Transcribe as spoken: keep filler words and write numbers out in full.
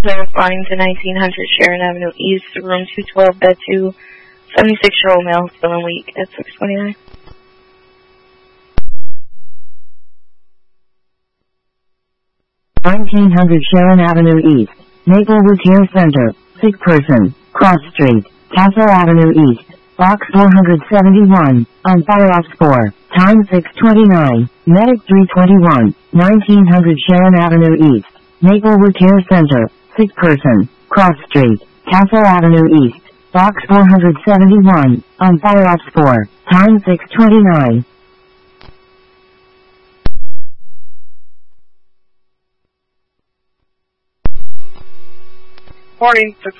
Responding to nineteen hundred Sharon Avenue East, room two twelve, bed two, seventy-six-year-old male, feeling weak at six twenty-nine. nineteen hundred Sharon Avenue East, Maplewood Care Center, sick person, Cross Street, Castle Avenue East, box four seventy-one, on fire ops four, time six twenty-nine, medic three twenty-one, nineteen hundred Sharon Avenue East, Maplewood Care Center, sick person, Cross Street, Castle Avenue East, box four seventy-one, on fire ops four, time six twenty-nine. Morning,